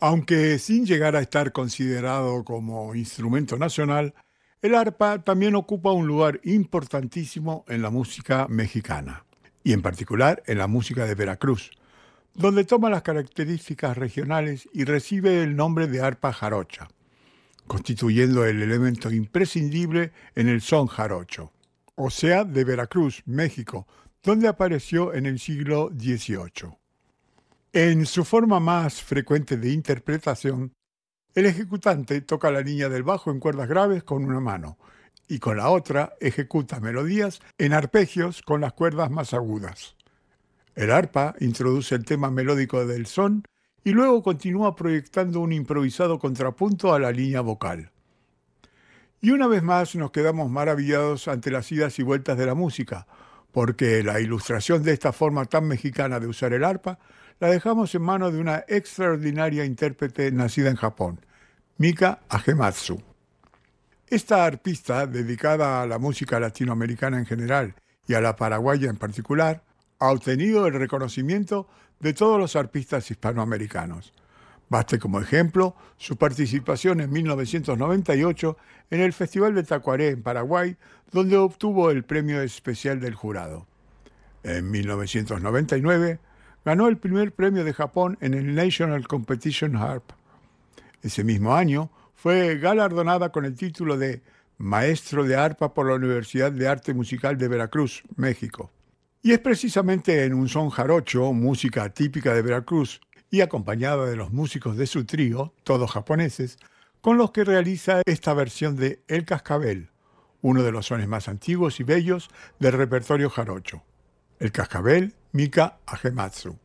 Aunque sin llegar a estar considerado como instrumento nacional, el arpa también ocupa un lugar importantísimo en la música mexicana, y en particular en la música de Veracruz, donde toma las características regionales y recibe el nombre de arpa jarocha, constituyendo el elemento imprescindible en el son jarocho, o sea, de Veracruz, México, donde apareció en el siglo XVIII. En su forma más frecuente de interpretación, el ejecutante toca la línea del bajo en cuerdas graves con una mano y con la otra ejecuta melodías en arpegios con las cuerdas más agudas. El arpa introduce el tema melódico del son y luego continúa proyectando un improvisado contrapunto a la línea vocal. Y una vez más nos quedamos maravillados ante las idas y vueltas de la música, porque la ilustración de esta forma tan mexicana de usar el arpa la dejamos en manos de una extraordinaria intérprete nacida en Japón, Mika Agematsu. Esta arpista, dedicada a la música latinoamericana en general y a la paraguaya en particular, ha obtenido el reconocimiento de todos los arpistas hispanoamericanos. Baste como ejemplo su participación en 1998 en el Festival de Tacuaré en Paraguay, donde obtuvo el premio especial del jurado. En 1999 ganó el primer premio de Japón en el National Competition Harp. Ese mismo año fue galardonada con el título de Maestro de Arpa por la Universidad de Arte Musical de Veracruz, México. Y es precisamente en un son jarocho, música típica de Veracruz, y acompañada de los músicos de su trío, todos japoneses, con los que realiza esta versión de El Cascabel, uno de los sones más antiguos y bellos del repertorio jarocho. El Cascabel, Mika Agematsu.